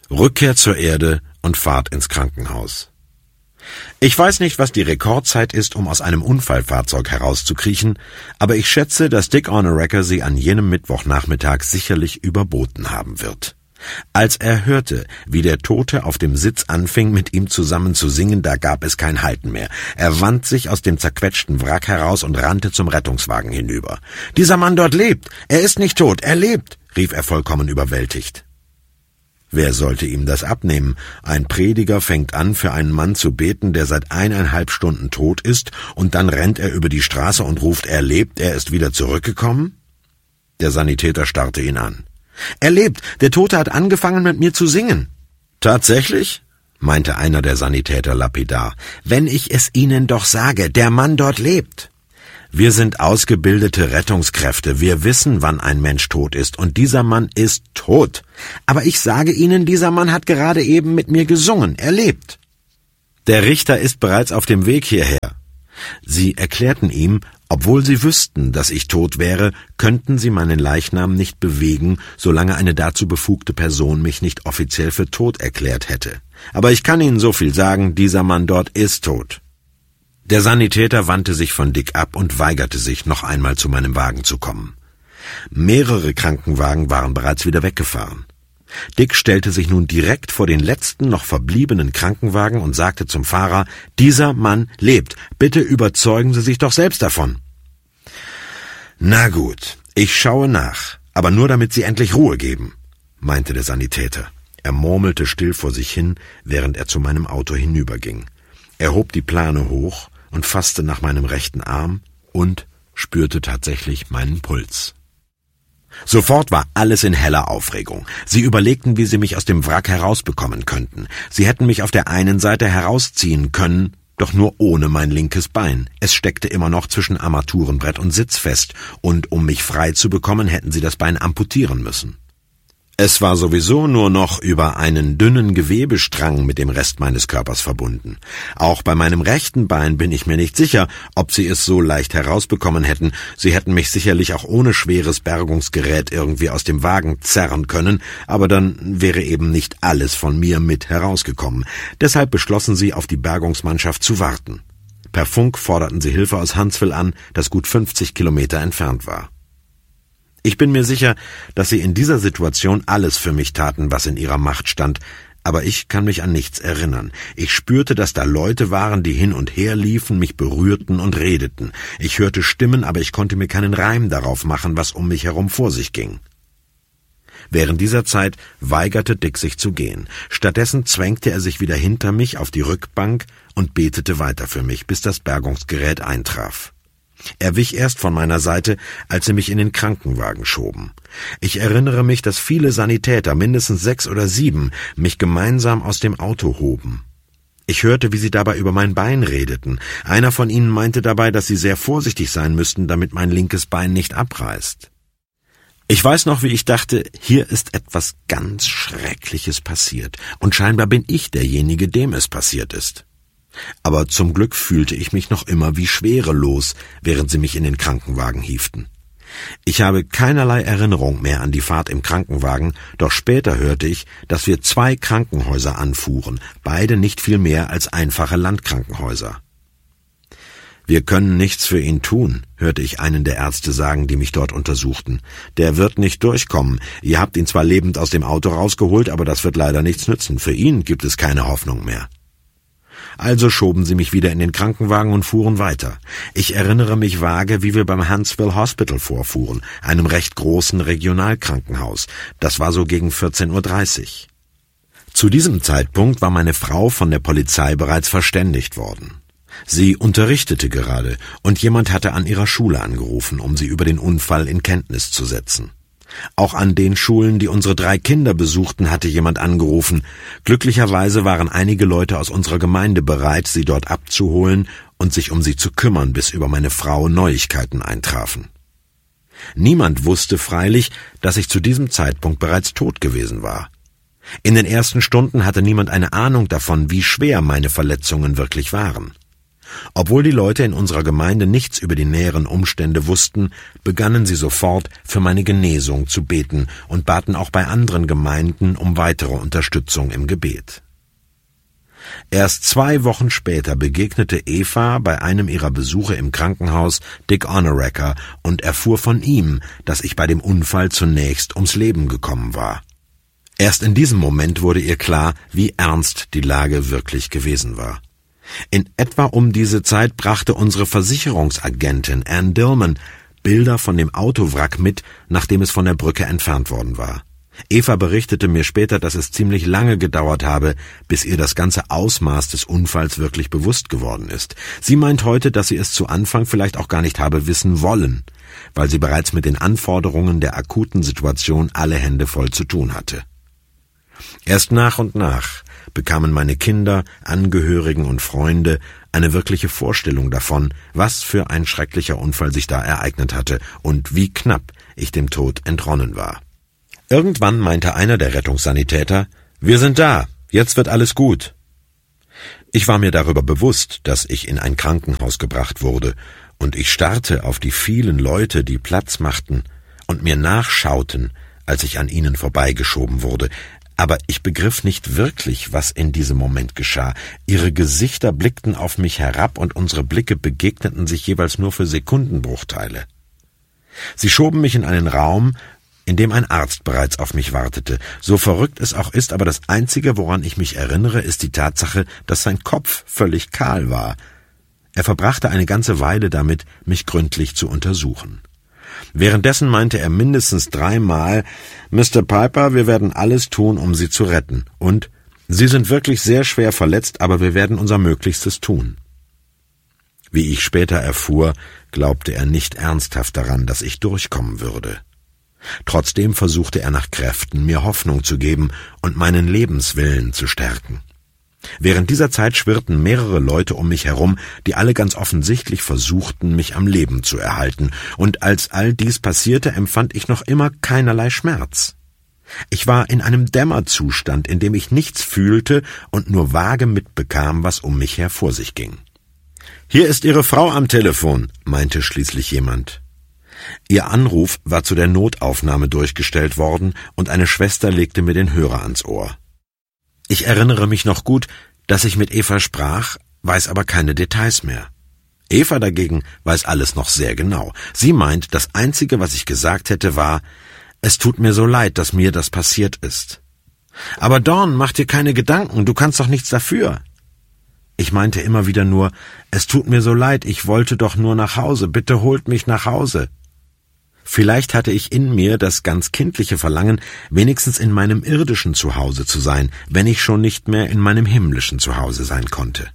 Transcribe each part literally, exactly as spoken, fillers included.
Rückkehr zur Erde und Fahrt ins Krankenhaus. Ich weiß nicht, was die Rekordzeit ist, um aus einem Unfallfahrzeug herauszukriechen, aber ich schätze, dass Dick Onerecker sie an jenem Mittwochnachmittag sicherlich überboten haben wird. Als er hörte, wie der Tote auf dem Sitz anfing, mit ihm zusammen zu singen, da gab es kein Halten mehr. Er wand sich aus dem zerquetschten Wrack heraus und rannte zum Rettungswagen hinüber. »Dieser Mann dort lebt! Er ist nicht tot! Er lebt!« rief er vollkommen überwältigt. Wer sollte ihm das abnehmen? Ein Prediger fängt an, für einen Mann zu beten, der seit eineinhalb Stunden tot ist, und dann rennt er über die Straße und ruft, er lebt, er ist wieder zurückgekommen? Der Sanitäter starrte ihn an. »Er lebt! Der Tote hat angefangen, mit mir zu singen!« »Tatsächlich?« meinte einer der Sanitäter lapidar. »Wenn ich es Ihnen doch sage, der Mann dort lebt!« »Wir sind ausgebildete Rettungskräfte, wir wissen, wann ein Mensch tot ist, und dieser Mann ist tot. Aber ich sage Ihnen, dieser Mann hat gerade eben mit mir gesungen, er lebt.« »Der Richter ist bereits auf dem Weg hierher.« Sie erklärten ihm, obwohl sie wüssten, dass ich tot wäre, könnten sie meinen Leichnam nicht bewegen, solange eine dazu befugte Person mich nicht offiziell für tot erklärt hätte. Aber ich kann Ihnen so viel sagen, dieser Mann dort ist tot. Der Sanitäter wandte sich von Dick ab und weigerte sich, noch einmal zu meinem Wagen zu kommen. Mehrere Krankenwagen waren bereits wieder weggefahren. Dick stellte sich nun direkt vor den letzten noch verbliebenen Krankenwagen und sagte zum Fahrer, »Dieser Mann lebt, bitte überzeugen Sie sich doch selbst davon.« »Na gut, ich schaue nach, aber nur damit Sie endlich Ruhe geben«, meinte der Sanitäter. Er murmelte still vor sich hin, während er zu meinem Auto hinüberging. Er hob die Plane hoch und fasste nach meinem rechten Arm und spürte tatsächlich meinen Puls. Sofort war alles in heller Aufregung. Sie überlegten, wie sie mich aus dem Wrack herausbekommen könnten. Sie hätten mich auf der einen Seite herausziehen können, doch nur ohne mein linkes Bein. Es steckte immer noch zwischen Armaturenbrett und Sitz fest, und um mich frei zu bekommen, hätten sie das Bein amputieren müssen. Es war sowieso nur noch über einen dünnen Gewebestrang mit dem Rest meines Körpers verbunden. Auch bei meinem rechten Bein bin ich mir nicht sicher, ob sie es so leicht herausbekommen hätten. Sie hätten mich sicherlich auch ohne schweres Bergungsgerät irgendwie aus dem Wagen zerren können, aber dann wäre eben nicht alles von mir mit herausgekommen. Deshalb beschlossen sie, auf die Bergungsmannschaft zu warten. Per Funk forderten sie Hilfe aus Huntsville an, das gut fünfzig Kilometer entfernt war. Ich bin mir sicher, dass sie in dieser Situation alles für mich taten, was in ihrer Macht stand, aber ich kann mich an nichts erinnern. Ich spürte, dass da Leute waren, die hin und her liefen, mich berührten und redeten. Ich hörte Stimmen, aber ich konnte mir keinen Reim darauf machen, was um mich herum vor sich ging. Während dieser Zeit weigerte Dick sich zu gehen. Stattdessen zwängte er sich wieder hinter mich auf die Rückbank und betete weiter für mich, bis das Bergungsgerät eintraf. Er wich erst von meiner Seite, als sie mich in den Krankenwagen schoben. Ich erinnere mich, dass viele Sanitäter, mindestens sechs oder sieben, mich gemeinsam aus dem Auto hoben. Ich hörte, wie sie dabei über mein Bein redeten. Einer von ihnen meinte dabei, dass sie sehr vorsichtig sein müssten, damit mein linkes Bein nicht abreißt. Ich weiß noch, wie ich dachte, hier ist etwas ganz Schreckliches passiert, und scheinbar bin ich derjenige, dem es passiert ist. Aber zum Glück fühlte ich mich noch immer wie schwerelos, während sie mich in den Krankenwagen hieften. Ich habe keinerlei Erinnerung mehr an die Fahrt im Krankenwagen, doch später hörte ich, dass wir zwei Krankenhäuser anfuhren, beide nicht viel mehr als einfache Landkrankenhäuser. »Wir können nichts für ihn tun«, hörte ich einen der Ärzte sagen, die mich dort untersuchten. »Der wird nicht durchkommen. Ihr habt ihn zwar lebend aus dem Auto rausgeholt, aber das wird leider nichts nützen. Für ihn gibt es keine Hoffnung mehr.« Also schoben sie mich wieder in den Krankenwagen und fuhren weiter. Ich erinnere mich vage, wie wir beim Huntsville Hospital vorfuhren, einem recht großen Regionalkrankenhaus. Das war so gegen vierzehn Uhr dreißig. Zu diesem Zeitpunkt war meine Frau von der Polizei bereits verständigt worden. Sie unterrichtete gerade, und jemand hatte an ihrer Schule angerufen, um sie über den Unfall in Kenntnis zu setzen. Auch an den Schulen, die unsere drei Kinder besuchten, hatte jemand angerufen. Glücklicherweise waren einige Leute aus unserer Gemeinde bereit, sie dort abzuholen und sich um sie zu kümmern, bis über meine Frau Neuigkeiten eintrafen. Niemand wusste freilich, dass ich zu diesem Zeitpunkt bereits tot gewesen war. In den ersten Stunden hatte niemand eine Ahnung davon, wie schwer meine Verletzungen wirklich waren. Obwohl die Leute in unserer Gemeinde nichts über die näheren Umstände wussten, begannen sie sofort für meine Genesung zu beten und baten auch bei anderen Gemeinden um weitere Unterstützung im Gebet. Erst zwei Wochen später begegnete Eva bei einem ihrer Besuche im Krankenhaus Dick Onoraker und erfuhr von ihm, dass ich bei dem Unfall zunächst ums Leben gekommen war. Erst in diesem Moment wurde ihr klar, wie ernst die Lage wirklich gewesen war. In etwa um diese Zeit brachte unsere Versicherungsagentin Ann Dillman Bilder von dem Autowrack mit, nachdem es von der Brücke entfernt worden war. Eva berichtete mir später, dass es ziemlich lange gedauert habe, bis ihr das ganze Ausmaß des Unfalls wirklich bewusst geworden ist. Sie meint heute, dass sie es zu Anfang vielleicht auch gar nicht habe wissen wollen, weil sie bereits mit den Anforderungen der akuten Situation alle Hände voll zu tun hatte. Erst nach und nach bekamen meine Kinder, Angehörigen und Freunde eine wirkliche Vorstellung davon, was für ein schrecklicher Unfall sich da ereignet hatte und wie knapp ich dem Tod entronnen war. Irgendwann meinte einer der Rettungssanitäter, »Wir sind da, jetzt wird alles gut.« Ich war mir darüber bewusst, dass ich in ein Krankenhaus gebracht wurde, und ich starrte auf die vielen Leute, die Platz machten und mir nachschauten, als ich an ihnen vorbeigeschoben wurde. Aber ich begriff nicht wirklich, was in diesem Moment geschah. Ihre Gesichter blickten auf mich herab und unsere Blicke begegneten sich jeweils nur für Sekundenbruchteile. Sie schoben mich in einen Raum, in dem ein Arzt bereits auf mich wartete. So verrückt es auch ist, aber das Einzige, woran ich mich erinnere, ist die Tatsache, dass sein Kopf völlig kahl war. Er verbrachte eine ganze Weile damit, mich gründlich zu untersuchen. Währenddessen meinte er mindestens dreimal, »Mister Piper, wir werden alles tun, um Sie zu retten. Und Sie sind wirklich sehr schwer verletzt, aber wir werden unser Möglichstes tun.« Wie ich später erfuhr, glaubte er nicht ernsthaft daran, dass ich durchkommen würde. Trotzdem versuchte er nach Kräften, mir Hoffnung zu geben und meinen Lebenswillen zu stärken. Während dieser Zeit schwirrten mehrere Leute um mich herum, die alle ganz offensichtlich versuchten, mich am Leben zu erhalten, und als all dies passierte, empfand ich noch immer keinerlei Schmerz. Ich war in einem Dämmerzustand, in dem ich nichts fühlte und nur vage mitbekam, was um mich her vor sich ging. »Hier ist Ihre Frau am Telefon«, meinte schließlich jemand. Ihr Anruf war zu der Notaufnahme durchgestellt worden, und eine Schwester legte mir den Hörer ans Ohr. Ich erinnere mich noch gut, dass ich mit Eva sprach, weiß aber keine Details mehr. Eva dagegen weiß alles noch sehr genau. Sie meint, das Einzige, was ich gesagt hätte, war, »Es tut mir so leid, dass mir das passiert ist.« »Aber Dawn, mach dir keine Gedanken, du kannst doch nichts dafür.« Ich meinte immer wieder nur, »Es tut mir so leid, ich wollte doch nur nach Hause, bitte holt mich nach Hause.« Vielleicht hatte ich in mir das ganz kindliche Verlangen, wenigstens in meinem irdischen Zuhause zu sein, wenn ich schon nicht mehr in meinem himmlischen Zuhause sein konnte.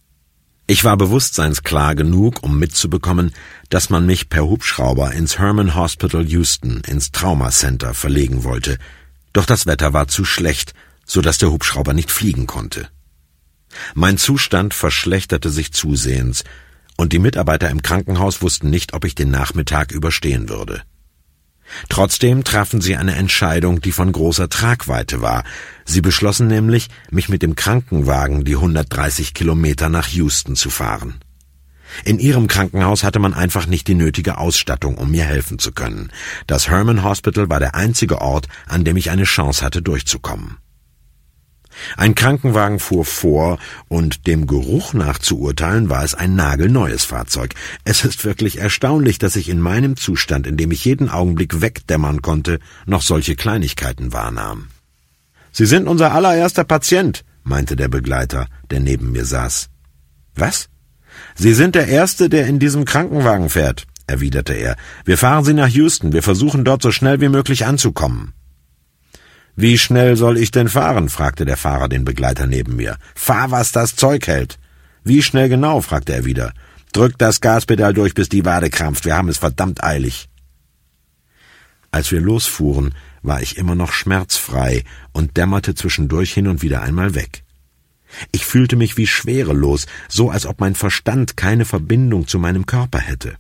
Ich war bewusstseinsklar genug, um mitzubekommen, dass man mich per Hubschrauber ins Herman Hospital Houston, ins Trauma Center, verlegen wollte, doch das Wetter war zu schlecht, so dass der Hubschrauber nicht fliegen konnte. Mein Zustand verschlechterte sich zusehends, und die Mitarbeiter im Krankenhaus wussten nicht, ob ich den Nachmittag überstehen würde. Trotzdem trafen sie eine Entscheidung, die von großer Tragweite war. Sie beschlossen nämlich, mich mit dem Krankenwagen die hundertdreißig Kilometer nach Houston zu fahren. In ihrem Krankenhaus hatte man einfach nicht die nötige Ausstattung, um mir helfen zu können. Das Herman Hospital war der einzige Ort, an dem ich eine Chance hatte, durchzukommen. Ein Krankenwagen fuhr vor, und dem Geruch nach zu urteilen, war es ein nagelneues Fahrzeug. Es ist wirklich erstaunlich, dass ich in meinem Zustand, in dem ich jeden Augenblick wegdämmern konnte, noch solche Kleinigkeiten wahrnahm. »Sie sind unser allererster Patient«, meinte der Begleiter, der neben mir saß. »Was?« »Sie sind der Erste, der in diesem Krankenwagen fährt«, erwiderte er. »Wir fahren Sie nach Houston, wir versuchen dort so schnell wie möglich anzukommen.« »Wie schnell soll ich denn fahren?« fragte der Fahrer den Begleiter neben mir. »Fahr, was das Zeug hält.« »Wie schnell genau?« fragte er wieder. »Drück das Gaspedal durch, bis die Wade krampft. Wir haben es verdammt eilig.« Als wir losfuhren, war ich immer noch schmerzfrei und dämmerte zwischendurch hin und wieder einmal weg. Ich fühlte mich wie schwerelos, so als ob mein Verstand keine Verbindung zu meinem Körper hätte.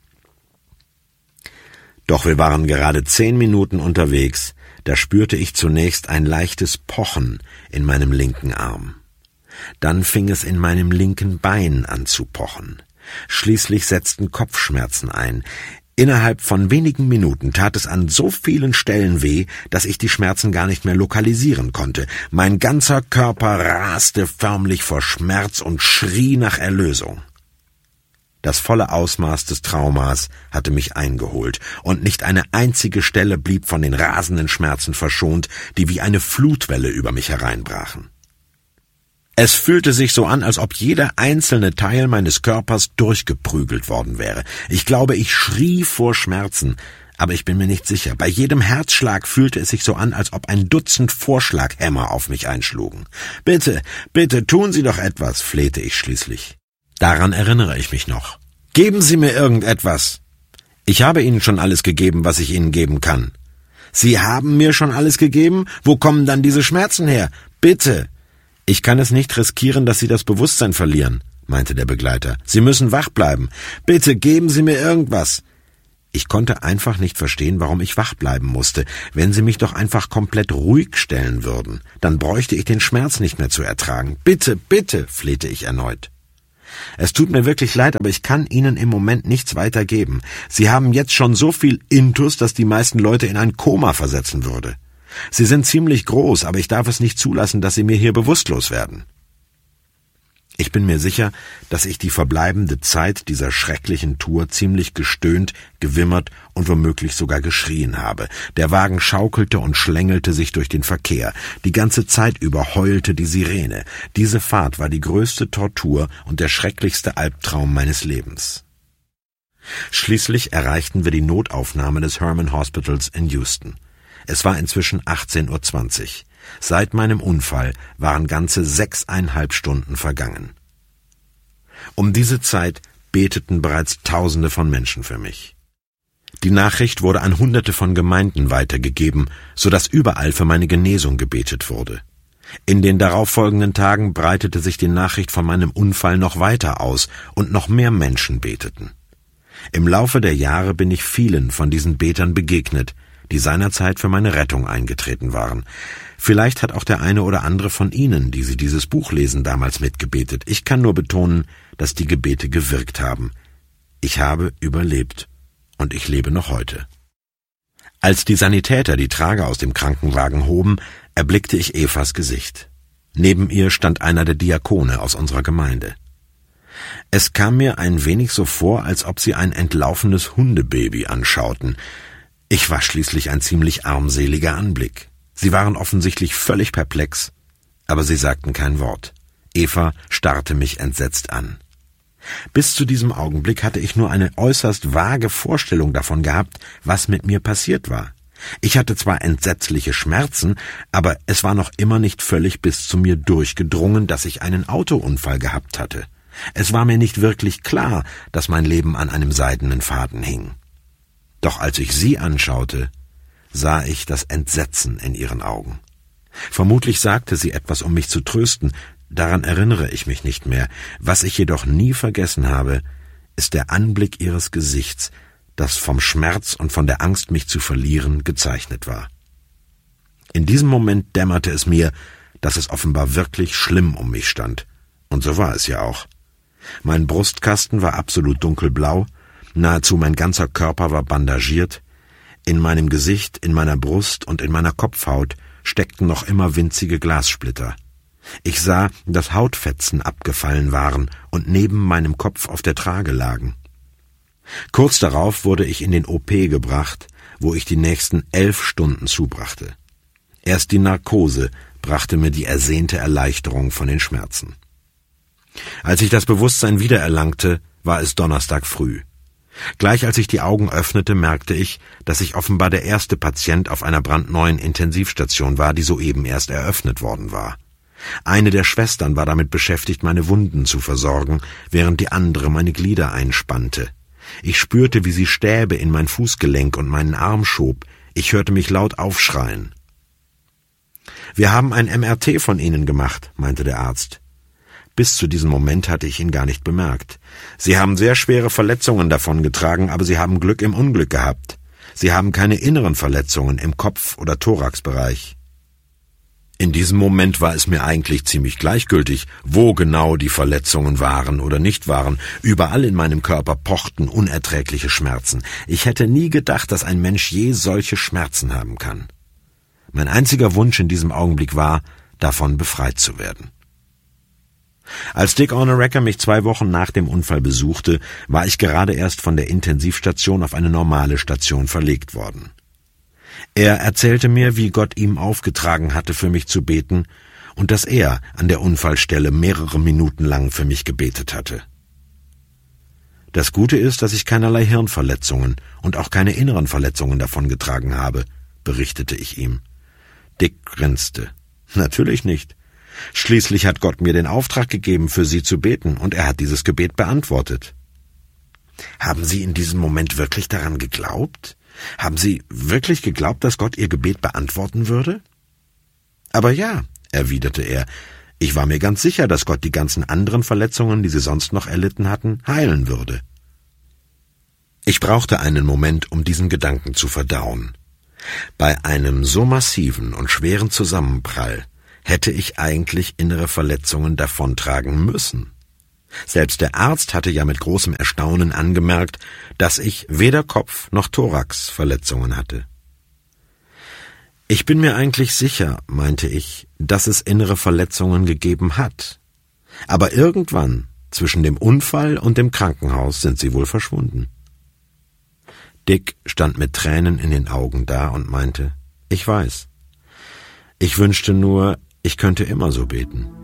Doch wir waren gerade zehn Minuten unterwegs, da spürte ich zunächst ein leichtes Pochen in meinem linken Arm. Dann fing es in meinem linken Bein an zu pochen. Schließlich setzten Kopfschmerzen ein. Innerhalb von wenigen Minuten tat es an so vielen Stellen weh, dass ich die Schmerzen gar nicht mehr lokalisieren konnte. Mein ganzer Körper raste förmlich vor Schmerz und schrie nach Erlösung. Das volle Ausmaß des Traumas hatte mich eingeholt, und nicht eine einzige Stelle blieb von den rasenden Schmerzen verschont, die wie eine Flutwelle über mich hereinbrachen. Es fühlte sich so an, als ob jeder einzelne Teil meines Körpers durchgeprügelt worden wäre. Ich glaube, ich schrie vor Schmerzen, aber ich bin mir nicht sicher. Bei jedem Herzschlag fühlte es sich so an, als ob ein Dutzend Vorschlaghämmer auf mich einschlugen. »Bitte, bitte, tun Sie doch etwas«, flehte ich schließlich. Daran erinnere ich mich noch. »Geben Sie mir irgendetwas.« »Ich habe Ihnen schon alles gegeben, was ich Ihnen geben kann.« »Sie haben mir schon alles gegeben? Wo kommen dann diese Schmerzen her? Bitte!« »Ich kann es nicht riskieren, dass Sie das Bewusstsein verlieren«, meinte der Begleiter. »Sie müssen wach bleiben. Bitte geben Sie mir irgendwas.« Ich konnte einfach nicht verstehen, warum ich wach bleiben musste. Wenn Sie mich doch einfach komplett ruhig stellen würden, dann bräuchte ich den Schmerz nicht mehr zu ertragen. »Bitte, bitte«, flehte ich erneut. »Es tut mir wirklich leid, aber ich kann Ihnen im Moment nichts weiter geben. Sie haben jetzt schon so viel Intus, dass die meisten Leute in ein Koma versetzen würde. Sie sind ziemlich groß, aber ich darf es nicht zulassen, dass Sie mir hier bewusstlos werden.« Ich bin mir sicher, dass ich die verbleibende Zeit dieser schrecklichen Tour ziemlich gestöhnt, gewimmert und womöglich sogar geschrien habe. Der Wagen schaukelte und schlängelte sich durch den Verkehr. Die ganze Zeit über heulte die Sirene. Diese Fahrt war die größte Tortur und der schrecklichste Albtraum meines Lebens. Schließlich erreichten wir die Notaufnahme des Hermann Hospitals in Houston. Es war inzwischen achtzehn Uhr zwanzig. Seit meinem Unfall waren ganze sechseinhalb Stunden vergangen. Um diese Zeit beteten bereits Tausende von Menschen für mich. Die Nachricht wurde an Hunderte von Gemeinden weitergegeben, so dass überall für meine Genesung gebetet wurde. In den darauffolgenden Tagen breitete sich die Nachricht von meinem Unfall noch weiter aus und noch mehr Menschen beteten. Im Laufe der Jahre bin ich vielen von diesen Betern begegnet, die seinerzeit für meine Rettung eingetreten waren. Vielleicht hat auch der eine oder andere von Ihnen, die Sie dieses Buch lesen, damals mitgebetet. Ich kann nur betonen, dass die Gebete gewirkt haben. Ich habe überlebt und ich lebe noch heute. Als die Sanitäter die Trage aus dem Krankenwagen hoben, erblickte ich Evas Gesicht. Neben ihr stand einer der Diakone aus unserer Gemeinde. Es kam mir ein wenig so vor, als ob sie ein entlaufenes Hundebaby anschauten. Ich war schließlich ein ziemlich armseliger Anblick. Sie waren offensichtlich völlig perplex, aber sie sagten kein Wort. Eva starrte mich entsetzt an. Bis zu diesem Augenblick hatte ich nur eine äußerst vage Vorstellung davon gehabt, was mit mir passiert war. Ich hatte zwar entsetzliche Schmerzen, aber es war noch immer nicht völlig bis zu mir durchgedrungen, dass ich einen Autounfall gehabt hatte. Es war mir nicht wirklich klar, dass mein Leben an einem seidenen Faden hing. Doch als ich sie anschaute, sah ich das Entsetzen in ihren Augen. Vermutlich sagte sie etwas, um mich zu trösten, daran erinnere ich mich nicht mehr. Was ich jedoch nie vergessen habe, ist der Anblick ihres Gesichts, das vom Schmerz und von der Angst, mich zu verlieren, gezeichnet war. In diesem Moment dämmerte es mir, dass es offenbar wirklich schlimm um mich stand. Und so war es ja auch. Mein Brustkasten war absolut dunkelblau, nahezu mein ganzer Körper war bandagiert, in meinem Gesicht, in meiner Brust und in meiner Kopfhaut steckten noch immer winzige Glassplitter. Ich sah, dass Hautfetzen abgefallen waren und neben meinem Kopf auf der Trage lagen. Kurz darauf wurde ich in den O P gebracht, wo ich die nächsten elf Stunden zubrachte. Erst die Narkose brachte mir die ersehnte Erleichterung von den Schmerzen. Als ich das Bewusstsein wiedererlangte, war es Donnerstag früh. Gleich als ich die Augen öffnete, merkte ich, dass ich offenbar der erste Patient auf einer brandneuen Intensivstation war, die soeben erst eröffnet worden war. Eine der Schwestern war damit beschäftigt, meine Wunden zu versorgen, während die andere meine Glieder einspannte. Ich spürte, wie sie Stäbe in mein Fußgelenk und meinen Arm schob. Ich hörte mich laut aufschreien. »Wir haben ein M R T von Ihnen gemacht«, meinte der Arzt. Bis zu diesem Moment hatte ich ihn gar nicht bemerkt. »Sie haben sehr schwere Verletzungen davongetragen, aber Sie haben Glück im Unglück gehabt. Sie haben keine inneren Verletzungen im Kopf- oder Thoraxbereich.« In diesem Moment war es mir eigentlich ziemlich gleichgültig, wo genau die Verletzungen waren oder nicht waren. Überall in meinem Körper pochten unerträgliche Schmerzen. Ich hätte nie gedacht, dass ein Mensch je solche Schmerzen haben kann. Mein einziger Wunsch in diesem Augenblick war, davon befreit zu werden. Als Dick Onerecker mich zwei Wochen nach dem Unfall besuchte, war ich gerade erst von der Intensivstation auf eine normale Station verlegt worden. Er erzählte mir, wie Gott ihm aufgetragen hatte, für mich zu beten, und dass er an der Unfallstelle mehrere Minuten lang für mich gebetet hatte. Das Gute ist, dass ich keinerlei Hirnverletzungen und auch keine inneren Verletzungen davongetragen habe, berichtete ich ihm. Dick grinste. Natürlich nicht. Schließlich hat Gott mir den Auftrag gegeben, für Sie zu beten, und er hat dieses Gebet beantwortet. Haben Sie in diesem Moment wirklich daran geglaubt? Haben Sie wirklich geglaubt, dass Gott Ihr Gebet beantworten würde? Aber ja, erwiderte er, ich war mir ganz sicher, dass Gott die ganzen anderen Verletzungen, die Sie sonst noch erlitten hatten, heilen würde. Ich brauchte einen Moment, um diesen Gedanken zu verdauen. Bei einem so massiven und schweren Zusammenprall hätte ich eigentlich innere Verletzungen davontragen müssen. Selbst der Arzt hatte ja mit großem Erstaunen angemerkt, dass ich weder Kopf- noch Thoraxverletzungen hatte. Ich bin mir eigentlich sicher, meinte ich, dass es innere Verletzungen gegeben hat. Aber irgendwann, zwischen dem Unfall und dem Krankenhaus, sind sie wohl verschwunden. Dick stand mit Tränen in den Augen da und meinte, ich weiß. Ich wünschte nur, ich könnte immer so beten.